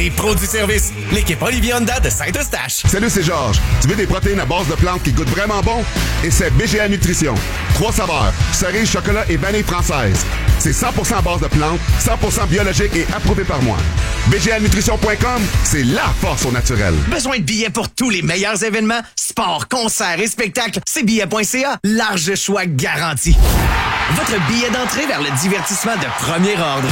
Les pros du service. L'équipe Olivier Honda de Saint-Eustache. Salut, c'est Georges. Tu veux des protéines à base de plantes qui goûtent vraiment bon? Essaie BGA Nutrition. 3 saveurs. Cerise, chocolat et vanille française. C'est 100% à base de plantes, 100% biologique et approuvé par moi. BGAnutrition.com, c'est la force au naturel. Besoin de billets pour tous les meilleurs événements? Sport, concerts et spectacles? C'est billets.ca. Large choix garanti. Votre billet d'entrée vers le divertissement de premier ordre.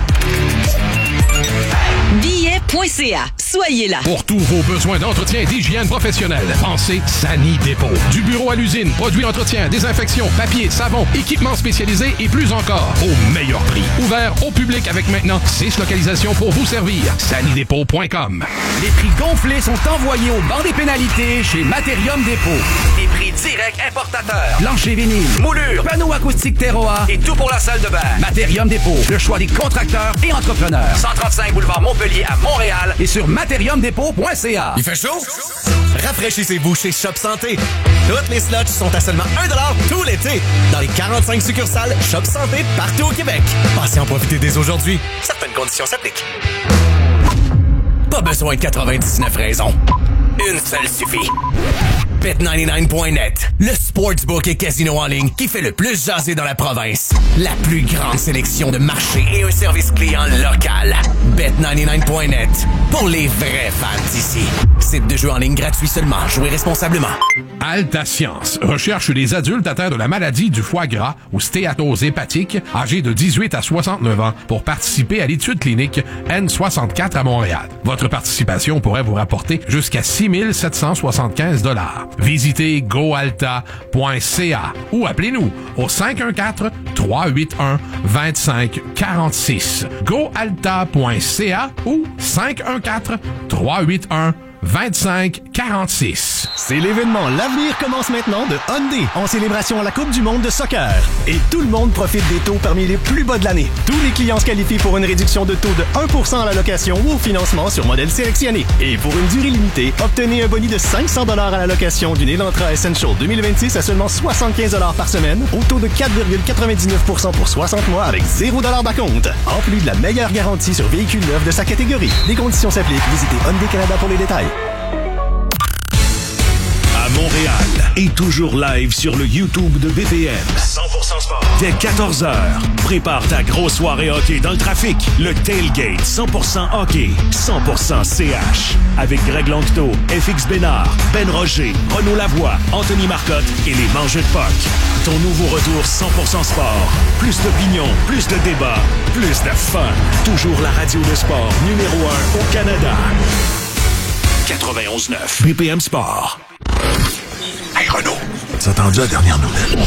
Billet.ca. Soyez là. Pour tous vos besoins d'entretien et d'hygiène professionnelle, pensez Sani Dépôt. Du bureau à l'usine, produits d'entretien, désinfection, papier, savon, équipements spécialisés et plus encore. Au meilleur prix. Ouvert au public avec maintenant 6 localisations pour vous servir. Sanidépôt.com. Les prix gonflés sont envoyés au banc des pénalités chez Matérium Dépôt. Des prix directs importateurs. Plancher vinyle, moulure, panneaux acoustiques terroir et tout pour la salle de bain. Matérium Dépôt. Le choix des contracteurs et entrepreneurs. 135 boulevard Montpellier à Montréal et sur matériumdépôt.ca. Il fait chaud? Rafraîchissez-vous chez Shop Santé. Toutes les slots sont à seulement 1$ tout l'été dans les 45 succursales Shop Santé partout au Québec. Passez en profiter dès aujourd'hui. Certaines conditions s'appliquent. Pas besoin de 99 raisons. Une seule suffit. Bet99.net, le sportsbook et casino en ligne qui fait le plus jaser dans la province. La plus grande sélection de marchés et un service client local. Bet99.net, pour les vrais fans d'ici. Site de jeu en ligne gratuit seulement. Jouez responsablement. Alta Science recherche des adultes atteints de la maladie du foie gras ou stéatose hépatique, âgés de 18 à 69 ans, pour participer à l'étude clinique N64 à Montréal. Votre participation pourrait vous rapporter jusqu'à 6 775 $. Visitez goalta.ca ou appelez-nous au 514-381-2546. goalta.ca ou 514-381-2546. C'est l'événement L'avenir commence maintenant de Hyundai en célébration à la Coupe du monde de soccer. Et tout le monde profite des taux parmi les plus bas de l'année. Tous les clients se qualifient pour une réduction de taux de 1% à la location ou au financement sur modèle sélectionné. Et pour une durée limitée, obtenez un boni de 500 $ à la location d'une Elantra Essential 2026 à seulement 75 $ par semaine au taux de 4,99% pour 60 mois avec 0 $ d'acompte. En plus de la meilleure garantie sur véhicules neufs de sa catégorie. Les conditions s'appliquent. Visitez Hyundai Canada pour les détails. Montréal est toujours live sur le YouTube de BPM. 100% sport. Dès 14h, prépare ta grosse soirée hockey dans le trafic. Le Tailgate 100% hockey, 100% CH. Avec Greg Langto, FX Bénard, Ben Roger, Renaud Lavoie, Anthony Marcotte et les Mangeux de Puck. Ton nouveau retour 100% sport. Plus d'opinion, plus de débats, plus de fun. Toujours la radio de sport numéro 1 au Canada. 91.9 BPM Sport. Hey Renaud, t'as entendu la dernière nouvelle?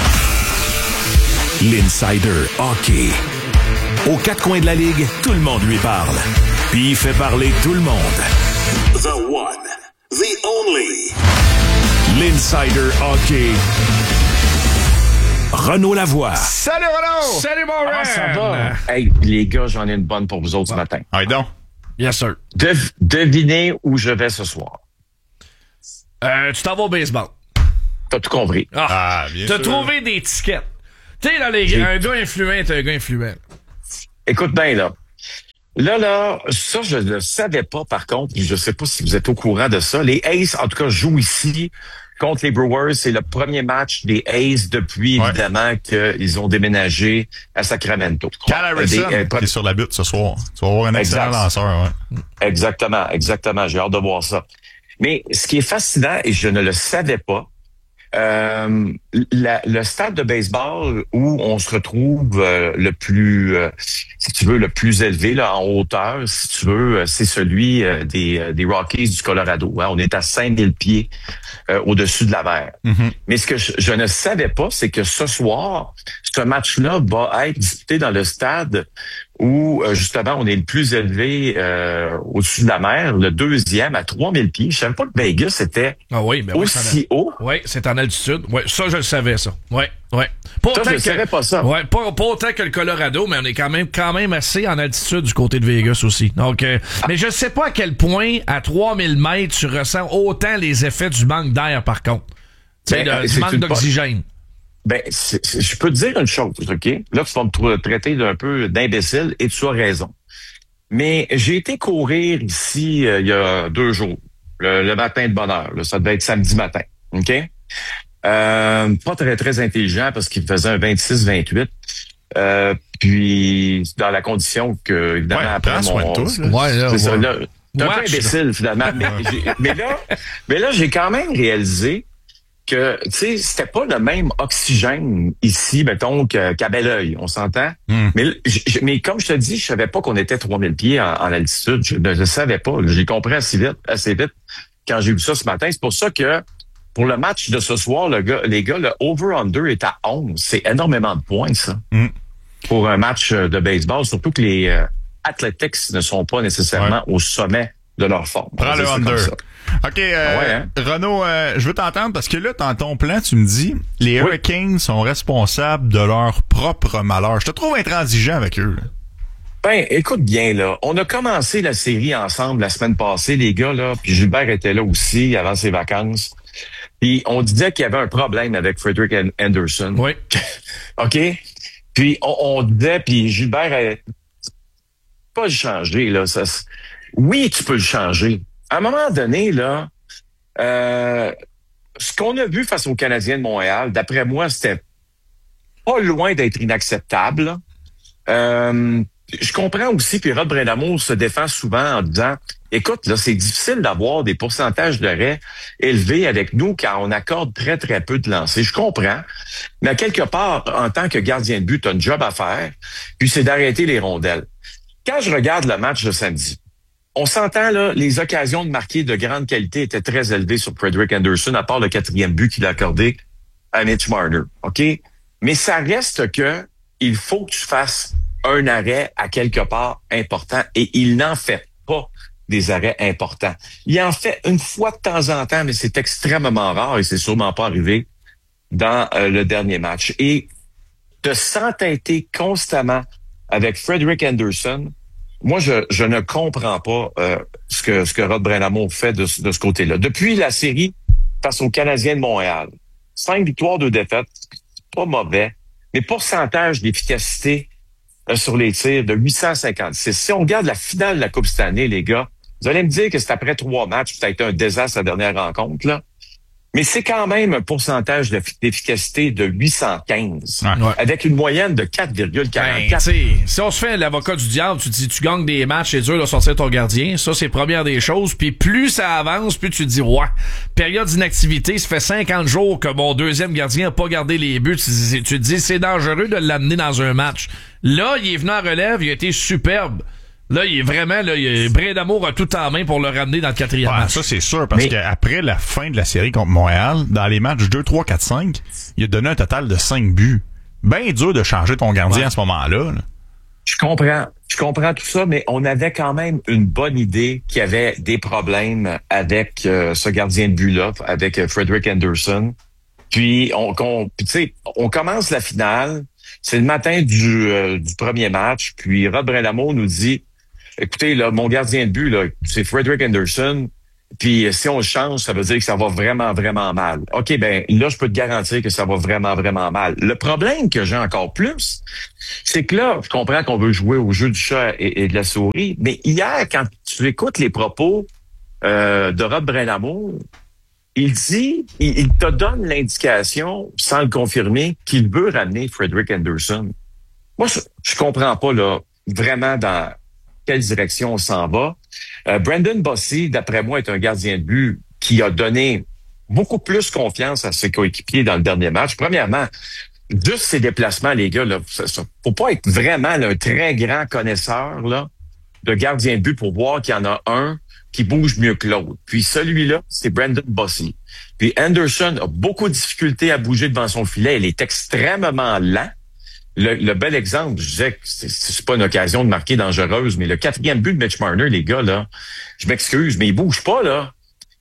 L'Insider Hockey. Aux quatre coins de la ligue, tout le monde lui parle. Puis il fait parler tout le monde. The one, the only. L'Insider Hockey. Renaud Lavoie. Salut Renaud! Salut mon Comment ça va? Hey, les gars, j'en ai une bonne pour vous autres ce matin. Ah, donc. Yes, sir. Devinez où je vais ce soir. Tu t'en vas au baseball. T'as tout compris. Bien sûr. T'as trouvé des tickets. Tu sais, là, un gars influent est un gars influent. Écoute bien, là. Là, ça, je ne le savais pas, par contre. Je ne sais pas si vous êtes au courant de ça. Les Aces, en tout cas, jouent ici contre les Brewers. C'est le premier match des Aces depuis, évidemment, qu'ils ont déménagé à Sacramento. Cal Harrison qui est sur la butte ce soir. Tu vas avoir un excellent lanceur, Exactement. J'ai hâte de voir ça. Mais ce qui est fascinant, et je ne le savais pas, le stade de baseball où on se retrouve le plus, si tu veux, le plus élevé là en hauteur, si tu veux, c'est celui des Rockies du Colorado. Hein? On est à 5000 pieds au-dessus de la mer. Mm-hmm. Mais ce que je ne savais pas, c'est que ce soir, ce match-là va être disputé dans le stade où, justement, on est le plus élevé au-dessus de la mer, le deuxième à 3000 pieds. Je savais pas que Vegas était aussi haut. Oui, c'est en altitude. Oui, ça, je le savais, ça. Oui. Je ne savais pas ça. Ouais, pas autant que le Colorado, mais on est quand même assez en altitude du côté de Vegas aussi. Donc, mais je sais pas à quel point, à 3000 mètres, tu ressens autant les effets du manque d'air, par contre. Du manque d'oxygène. Je peux te dire une chose, OK? Là, tu vas me traiter d'un peu d'imbécile et tu as raison. Mais j'ai été courir ici il y a 2 jours, le matin de bonne heure. Là, ça devait être samedi matin. OK? Pas très, très intelligent parce qu'il faisait un 26-28. Puis dans la condition que, évidemment, après mon... C'est ça, là. T'es un peu imbécile, finalement. mais là, j'ai quand même réalisé que, tu sais, c'était pas le même oxygène ici, mettons, qu'à Belleuil. On s'entend? Mais comme je te dis, je savais pas qu'on était 3000 pieds en altitude. Je ne le savais pas. J'ai compris assez vite quand j'ai vu ça ce matin. C'est pour ça que pour le match de ce soir, les gars, le over-under est à 11. C'est énormément de points, ça. Pour un match de baseball, surtout que les Athletics ne sont pas nécessairement au sommet de leur forme. Prends le under. OK, Renaud, je veux t'entendre parce que là, dans ton plan, tu me dis les Hurricanes sont responsables de leur propre malheur. Je te trouve intransigeant avec eux. Là. Ben, écoute bien, là. On a commencé la série ensemble la semaine passée, les gars, là. Puis Gilbert était là aussi avant ses vacances. Puis on disait qu'il y avait un problème avec Frederick Anderson. Oui. OK? Puis on disait, puis Gilbert a pas le changer, là. Oui, tu peux le changer. À un moment donné, là, ce qu'on a vu face aux Canadiens de Montréal, d'après moi, c'était pas loin d'être inacceptable. Je comprends aussi, puis Rod Brind'Amour se défend souvent en disant, écoute, là, c'est difficile d'avoir des pourcentages d'arrêts élevés avec nous car on accorde très, très peu de lancers. Je comprends, mais à quelque part, en tant que gardien de but, tu as un job à faire, puis c'est d'arrêter les rondelles. Quand je regarde le match de samedi, on s'entend, là, les occasions de marquer de grande qualité étaient très élevées sur Frederick Anderson, à part le 4e but qu'il a accordé à Mitch Marner. OK? Mais ça reste que il faut que tu fasses un arrêt à quelque part important et il n'en fait pas des arrêts importants. Il en fait une fois de temps en temps, mais c'est extrêmement rare et c'est sûrement pas arrivé dans le dernier match. Et de s'entêter constamment avec Frederick Anderson, moi, je ne comprends pas ce que Rod Brind'Amour fait de ce côté-là. Depuis la série face aux Canadiens de Montréal, 5 victoires, 2 défaites, c'est pas mauvais, mais pourcentage d'efficacité sur les tirs de 856. Si on regarde la finale de la Coupe cette année, les gars, vous allez me dire que c'est après 3 matchs, ça a été un désastre la dernière rencontre, là. Mais c'est quand même un pourcentage d'efficacité de 815, avec une moyenne de 4,44. Ben, si on se fait l'avocat du diable, tu dis tu gagnes des matchs, c'est dur de sortir ton gardien. Ça, c'est première des choses. Puis plus ça avance, plus tu te dis, ouais, période d'inactivité, ça fait 50 jours que mon deuxième gardien n'a pas gardé les buts. Tu te dis, c'est dangereux de l'amener dans un match. Là, il est venu en relève, il a été superbe. Là, il est vraiment, Brind'Amour a tout en main pour le ramener dans le 4e match. Ça, c'est sûr, parce qu'après la fin de la série contre Montréal, dans les matchs 2, 3, 4, 5, il a donné un total de 5 buts. Ben dur de changer ton gardien à ce moment-là. Là. Je comprends tout ça, mais on avait quand même une bonne idée qu'il y avait des problèmes avec ce gardien de but-là, avec Frederick Anderson. Puis, tu sais, on commence la finale. C'est le matin du premier match. Puis, Rod Brind'Amour nous dit, écoutez, là, mon gardien de but, là, c'est Frederick Anderson. Puis, si on le change, ça veut dire que ça va vraiment, vraiment mal. OK, ben là, je peux te garantir que ça va vraiment, vraiment mal. Le problème que j'ai encore plus, c'est que là, je comprends qu'on veut jouer au jeu du chat et de la souris, mais hier, quand tu écoutes les propos de Rod Brind'Amour, il dit, il te donne l'indication, sans le confirmer, qu'il veut ramener Frederick Anderson. Moi, je comprends pas, là, vraiment dans quelle direction on s'en va. Brandon Bossy, d'après moi, est un gardien de but qui a donné beaucoup plus confiance à ses coéquipiers dans le dernier match. Premièrement, juste ses déplacements, les gars, là, faut pas être vraiment là, un très grand connaisseur là, de gardien de but pour voir qu'il y en a un qui bouge mieux que l'autre. Puis celui-là, c'est Brandon Bossy. Puis Anderson a beaucoup de difficultés à bouger devant son filet. Il est extrêmement lent. Le bel exemple, je disais que c'est pas une occasion de marquer dangereuse, mais le 4e but de Mitch Marner, les gars, là, je m'excuse, mais il bouge pas, là.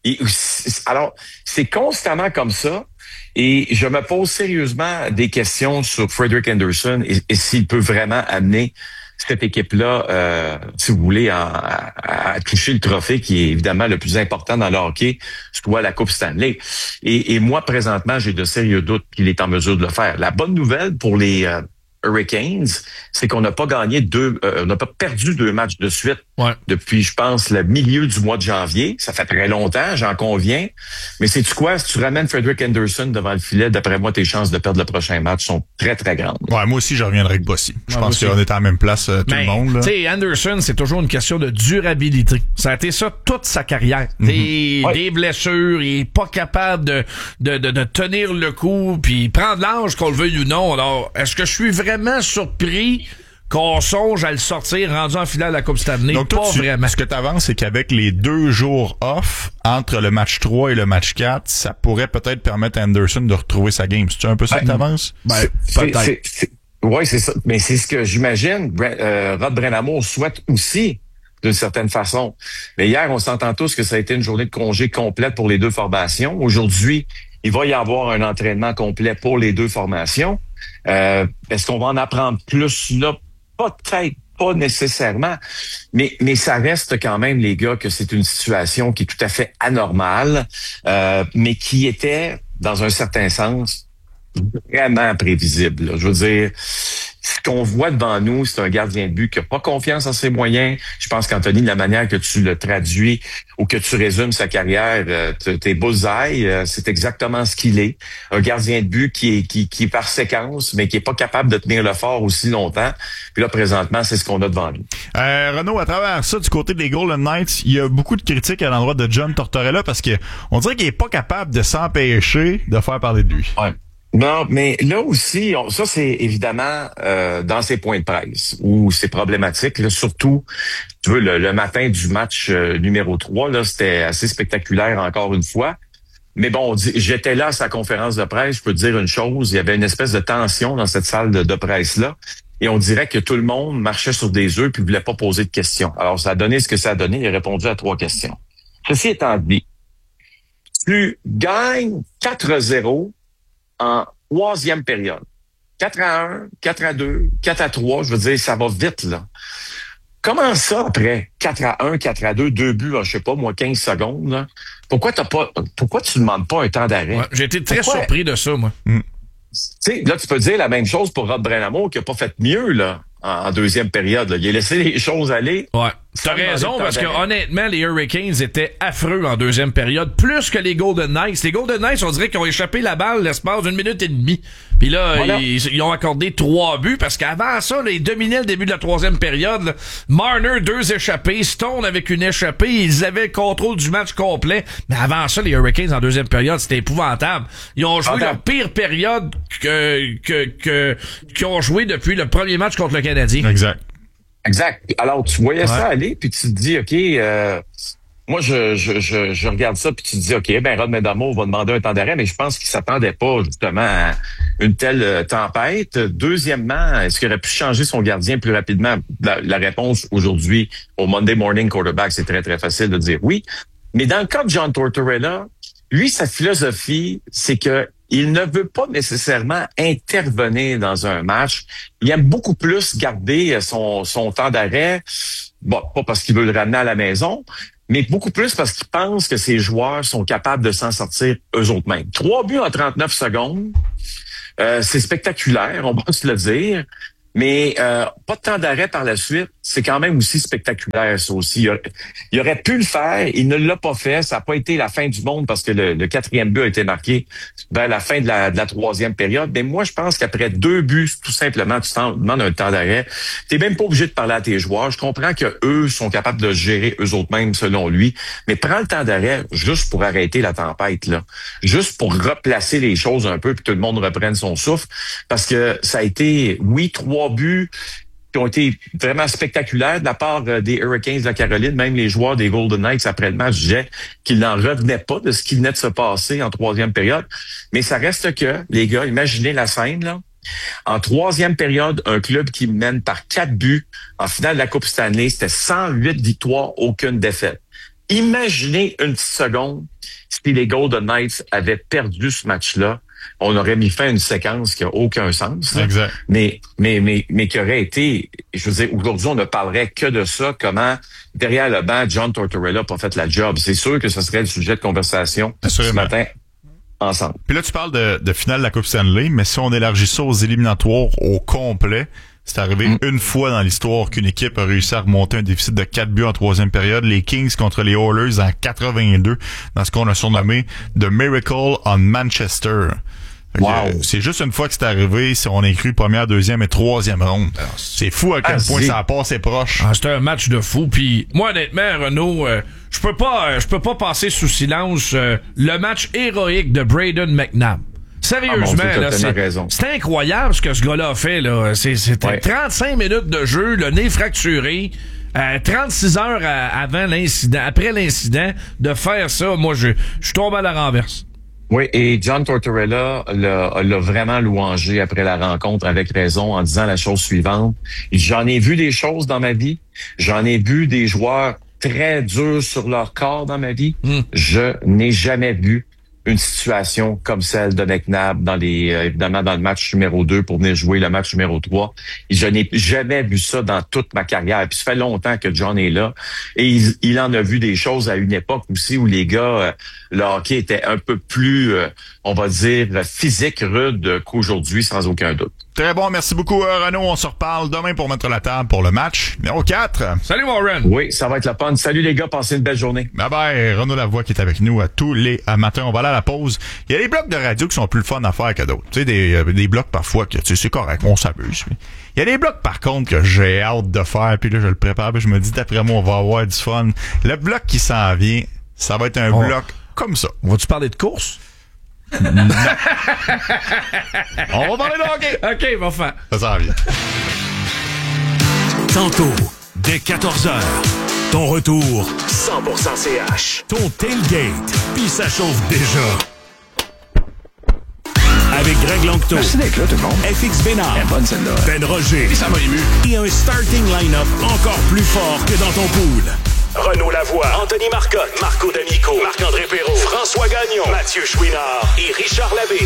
Alors, c'est constamment comme ça. Et je me pose sérieusement des questions sur Frederick Anderson et s'il peut vraiment amener cette équipe-là, si vous voulez, à toucher le trophée qui est évidemment le plus important dans le hockey, soit la Coupe Stanley. Et moi, présentement, j'ai de sérieux doutes qu'il est en mesure de le faire. La bonne nouvelle pour les Hurricanes, c'est qu'on n'a pas gagné on n'a pas perdu 2 matchs de suite depuis, je pense, le milieu du mois de janvier. Ça fait très longtemps, j'en conviens. Mais sais-tu quoi? Si tu ramènes Frederick Anderson devant le filet, d'après moi, tes chances de perdre le prochain match sont très, très grandes. Ouais, moi aussi, je reviendrai avec Bossy. Je pense qu'on est à la même place, tout le monde. Tu sais, Anderson, c'est toujours une question de durabilité. Ça a été ça toute sa carrière. Des blessures, il est pas capable de tenir le coup, puis prendre l'âge, qu'on le veuille ou non. Alors, est-ce que je suis vraiment surpris qu'on songe à le sortir rendu en finale de la Coupe Stanley? Donc, pas vraiment. Ce que tu avances, c'est qu'avec les 2 jours off, entre le match 3 et le match 4, ça pourrait peut-être permettre à Anderson de retrouver sa game. C'est-tu un peu ça que tu avances? Peut-être. Oui, c'est ça. Mais c'est ce que j'imagine Rod Brind'Amour souhaite aussi, d'une certaine façon. Mais hier, on s'entend tous que ça a été une journée de congé complète pour les 2 formations. Aujourd'hui, il va y avoir un entraînement complet pour les 2 formations. Est-ce qu'on va en apprendre plus là? Peut-être pas nécessairement, mais ça reste quand même, les gars, que c'est une situation qui est tout à fait anormale, mais qui était, dans un certain sens, vraiment prévisible. Là. Je veux dire, ce qu'on voit devant nous, c'est un gardien de but qui n'a pas confiance en ses moyens. Je pense qu'Anthony, de la manière que tu le traduis ou que tu résumes sa carrière, tes bullseye, c'est exactement ce qu'il est. Un gardien de but qui est par séquence, mais qui est pas capable de tenir le fort aussi longtemps. Puis là, présentement, c'est ce qu'on a devant nous. Renaud, à travers ça, du côté des Golden Knights, il y a beaucoup de critiques à l'endroit de John Tortorella parce que on dirait qu'il est pas capable de s'empêcher de faire parler de lui. Ouais. Non, mais là aussi, ça c'est évidemment dans ses points de presse où c'est problématique. Là, surtout, tu veux, le matin du match numéro 3, là, c'était assez spectaculaire encore une fois. Mais bon, j'étais là à sa conférence de presse, je peux te dire une chose, il y avait une espèce de tension dans cette salle de presse-là. Et on dirait que tout le monde marchait sur des œufs puis voulait pas poser de questions. Alors, ça a donné ce que ça a donné. Il a répondu à 3 questions. Ceci étant dit, tu gagnes 4-0 en 3e période. 4-1, 4-2, 4-3, je veux dire, ça va vite, là. Comment ça, après 4-1, 4-2, 2 buts en, je sais pas, moi, 15 secondes, là? Pourquoi tu demandes pas un temps d'arrêt? Ouais, j'ai été très surpris de ça, moi. Tu sais, là, tu peux dire la même chose pour Rod Brind'Amour qui a pas fait mieux, là, en 2e période, là. Il a laissé les choses aller. Ouais. T'as raison, parce que honnêtement, les Hurricanes étaient affreux en 2e période, plus que les Golden Knights. Les Golden Knights, on dirait qu'ils ont échappé la balle l'espace d'1 minute et demie. Puis là, voilà. ils ont accordé 3 buts, parce qu'avant ça, là, ils dominaient le début de la 3e période. Là. Marner, 2 échappées, Stone avec une échappée, ils avaient le contrôle du match complet. Mais avant ça, les Hurricanes en 2e période, c'était épouvantable. Ils ont joué leur pire période qu'ils ont joué depuis le premier match contre le Canadien. Exact. Alors, tu voyais ça aller, puis tu te dis, OK, moi, je regarde ça, puis tu te dis, OK, ben Rod Brind'Amour va demander un temps d'arrêt, mais je pense qu'il s'attendait pas, justement, à une telle tempête. Deuxièmement, est-ce qu'il aurait pu changer son gardien plus rapidement? La réponse aujourd'hui, au Monday Morning Quarterback, c'est très, très facile de dire oui. Mais dans le cas de John Tortorella, lui, sa philosophie, c'est que il ne veut pas nécessairement intervenir dans un match. Il aime beaucoup plus garder son temps d'arrêt. Bon, pas parce qu'il veut le ramener à la maison, mais beaucoup plus parce qu'il pense que ses joueurs sont capables de s'en sortir eux-mêmes. 3 buts en 39 secondes. C'est spectaculaire, on va se le dire. Mais pas de temps d'arrêt par la suite, c'est quand même aussi spectaculaire, ça aussi. Il aurait pu le faire, il ne l'a pas fait. Ça n'a pas été la fin du monde parce que le 4e but a été marqué vers la fin de la 3e période. Mais moi, je pense qu'après 2 buts, tout simplement, tu t'en demandes un temps d'arrêt. T'es même pas obligé de parler à tes joueurs. Je comprends que eux sont capables de se gérer eux-mêmes selon lui. Mais prends le temps d'arrêt juste pour arrêter la tempête, là. Juste pour replacer les choses un peu puis que tout le monde reprenne son souffle. Parce que ça a été, oui, 3 buts qui ont été vraiment spectaculaires de la part des Hurricanes de la Caroline. Même les joueurs des Golden Knights après le match disaient qu'ils n'en revenaient pas de ce qui venait de se passer en 3e période. Mais ça reste que, les gars, imaginez la scène, là. En 3e période, un club qui mène par 4 buts en finale de la Coupe Stanley, c'était 108 victoires, aucune défaite. Imaginez une petite seconde si les Golden Knights avaient perdu ce match-là. On aurait mis fin à une séquence qui a aucun sens. Exact. Mais qui aurait été, je veux dire, aujourd'hui, on ne parlerait que de ça, comment, derrière le banc, John Tortorella n'a pas fait la job. C'est sûr que ce serait le sujet de conversation ce matin ensemble. Puis là, tu parles de finale de la Coupe Stanley, mais si on élargit ça aux éliminatoires au complet, c'est arrivé une fois dans l'histoire qu'une équipe a réussi à remonter un déficit de 4 buts en troisième période. Les Kings contre les Oilers en 82, dans ce qu'on a surnommé The Miracle on Manchester. Wow. C'est juste une fois que c'est arrivé, si on inclut première, deuxième et troisième ronde. C'est fou à quel point ça a passé proche. C'était un match de fou. Puis moi, honnêtement, Renaud, je peux pas passer sous silence le match héroïque de Brayden McNabb. Sérieusement, c'est incroyable ce que ce gars-là a fait. Là. C'était 35 minutes de jeu, le nez fracturé. 36 heures après l'incident, de faire ça, moi, je suis tombé à la renverse. Oui, et John Tortorella l'a vraiment louangé après la rencontre, avec raison, en disant la chose suivante. J'en ai vu des choses dans ma vie. J'en ai vu des joueurs très durs sur leur corps dans ma vie. Je n'ai jamais vu une situation comme celle de McNabb évidemment dans le match numéro 2 pour venir jouer le match numéro 3. Et je n'ai jamais vu ça dans toute ma carrière. Puis ça fait longtemps que John est là. Et il en a vu des choses à une époque aussi où les gars, le hockey était un peu plus, on va dire, physique, rude qu'aujourd'hui, sans aucun doute. Très bon, merci beaucoup Renaud. On se reparle demain pour mettre la table pour le match numéro 4. Salut Warren. Oui, ça va être la fun. Salut les gars, passez une belle journée. Bye bye. Renaud Lavoie qui est avec nous à tous les matins. On va aller à la pause. Il y a des blocs de radio qui sont plus le fun à faire que d'autres. Tu sais, des blocs parfois que tu sais, c'est correct, on s'amuse. Il y a des blocs par contre que j'ai hâte de faire, puis là je le prépare, puis je me dis d'après moi on va avoir du fun. Le bloc qui s'en vient, ça va être un bloc comme ça. Vas-tu parler de course? Non. On va parler de hockey. OK, va faire. Ça s'en vient. Tantôt, dès 14h, ton retour 100% CH. Ton tailgate, puis ça chauffe déjà. Avec Greg Lanctot. Merci d'être là, tout le monde. FX Bénard. Bonne celle-là. Ben Roger. Et ça m'a ému. Et un starting line-up encore plus fort que dans ton pool. Renaud Lavoie, Anthony Marcotte, Marco D'Amico, Marc-André Perrault, François Gagnon, Mathieu Chouinard et Richard Labbé.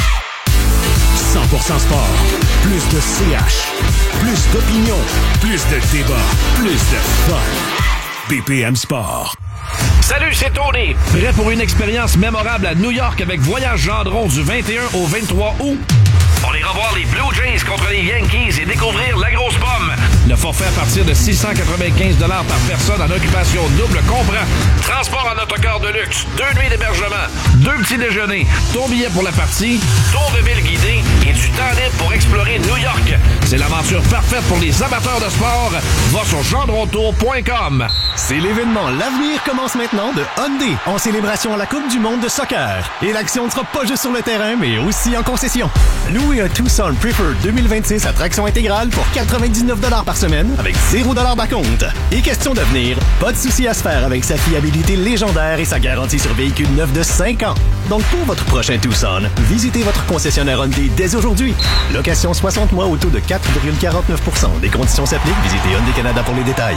100% sport. Plus de CH. Plus d'opinion. Plus de débat. Plus de fun. BPM Sport. Salut, c'est Tony. Prêt pour une expérience mémorable à New York avec Voyage Gendron du 21 au 23 août? On ira voir les Blue Jays contre les Yankees et découvrir la grosse pomme. Le forfait à partir de 695 $ par personne en occupation double comprend transport en autocar de luxe, 2 nuits d'hébergement, 2 petits déjeuners, ton billet pour la partie, tour de ville guidé et du temps libre pour explorer New York. C'est l'aventure parfaite pour les amateurs de sport. Va sur gendrontour.com. C'est l'événement L'avenir commence maintenant de Hyundai en célébration à la Coupe du monde de soccer. Et l'action ne sera pas juste sur le terrain, mais aussi en concession. Louez un Tucson Preferred 2026 à traction intégrale pour 99 $ par semaine avec 0 $ d'acompte. Et question d'avenir, pas de souci à se faire avec sa fiabilité légendaire et sa garantie sur véhicule neuf de 5 ans. Donc pour votre prochain Tucson, visitez votre concessionnaire Hyundai dès aujourd'hui. Location 60 mois au taux de 4,49 %. Des conditions s'appliquent. Visitez Hyundai Canada pour les détails.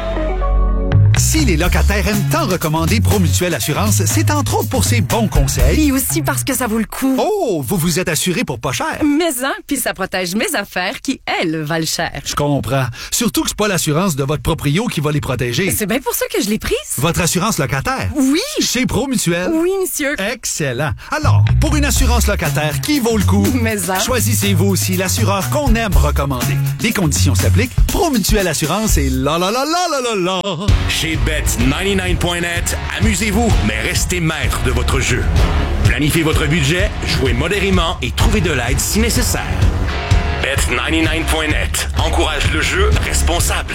Si les locataires aiment tant recommander Promutuelle Assurance, c'est entre autres pour ses bons conseils. Et aussi parce que ça vaut le coup. Oh, vous vous êtes assuré pour pas cher. Mais puis ça protège mes affaires qui, elles, valent cher. Je comprends. Surtout que c'est pas l'assurance de votre proprio qui va les protéger. C'est bien pour ça que je l'ai prise. Votre assurance locataire? Oui. Chez Promutuelle? Oui, monsieur. Excellent. Alors, pour une assurance locataire qui vaut le coup, choisissez-vous aussi l'assureur qu'on aime recommander. Les conditions s'appliquent. Promutuelle Assurance et la la la la la la la. Chez Bet99.net, amusez-vous, mais restez maître de votre jeu. Planifiez votre budget, jouez modérément et trouvez de l'aide si nécessaire. Bet99.net encourage le jeu responsable.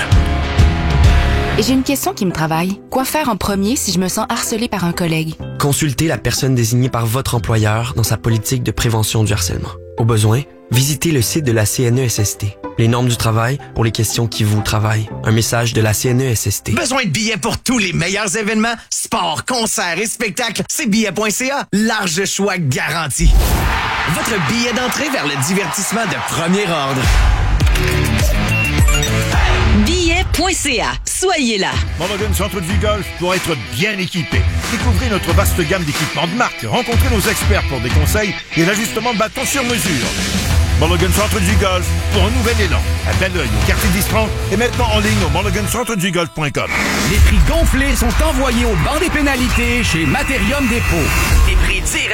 Et j'ai une question qui me travaille. Quoi faire en premier si je me sens harcelée par un collègue? Consultez la personne désignée par votre employeur dans sa politique de prévention du harcèlement. Au besoin, visitez le site de la CNESST. Les normes du travail pour les questions qui vous travaillent. Un message de la CNESST. Besoin de billets pour tous les meilleurs événements? Sport, concerts et spectacles, c'est billet.ca. Large choix garanti. Votre billet d'entrée vers le divertissement de premier ordre. Billet.ca. Soyez là. Mulligan Centre de vie Golf pour être bien équipé. Découvrez notre vaste gamme d'équipements de marque. Rencontrez nos experts pour des conseils et l'ajustement de bâton sur mesure. Mulligan Centre de Golf pour un nouvel élan. À Belleuil, au quartier d'Istran et maintenant en ligne au mulligancentredugolf.com. Les prix gonflés sont envoyés au banc des pénalités chez Materium Dépôt. Des prix directs